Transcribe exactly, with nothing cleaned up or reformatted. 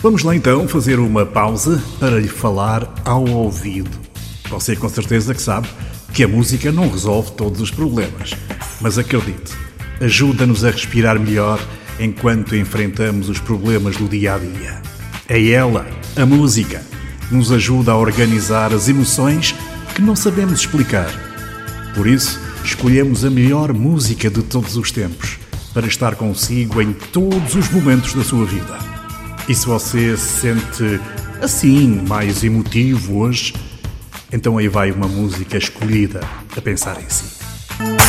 Vamos lá então fazer uma pausa para lhe falar ao ouvido. Você com certeza que sabe que a música não resolve todos os problemas, mas acredite, ajuda-nos a respirar melhor enquanto enfrentamos os problemas do dia-a-dia. É ela, a música, que nos ajuda a organizar as emoções que não sabemos explicar. Por isso, escolhemos a melhor música de todos os tempos para estar consigo em todos os momentos da sua vida. E se você se sente assim, mais emotivo hoje, então aí vai uma música escolhida a pensar em si.